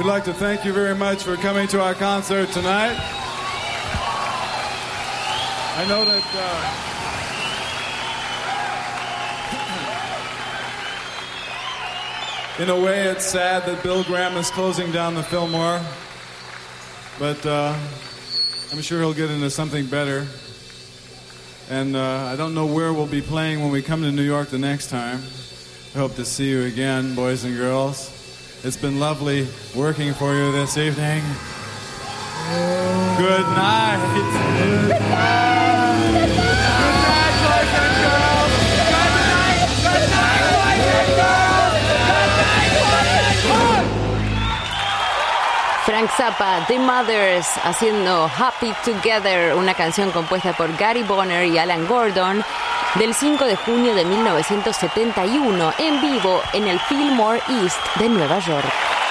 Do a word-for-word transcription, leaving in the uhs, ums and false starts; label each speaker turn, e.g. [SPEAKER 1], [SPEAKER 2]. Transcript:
[SPEAKER 1] We'd like to thank you very much for coming to our concert tonight. I know that uh, in a way it's sad that Bill Graham is closing down the Fillmore, but uh, I'm sure he'll get into something better. And uh, I don't know where we'll be playing when we come to New York the next time. I hope to see you again, boys and girls. It's been lovely working for you this evening. Good night. Good night. Good night, boys and girls. Good night. Good night, boys and girls. Good night, boys and girls.
[SPEAKER 2] Frank Zappa, The Mothers, haciendo Happy Together, una canción compuesta por Gary Bonner y Alan Gordon, del cinco de junio de mil novecientos setenta y uno, en vivo en el Fillmore East de Nueva York.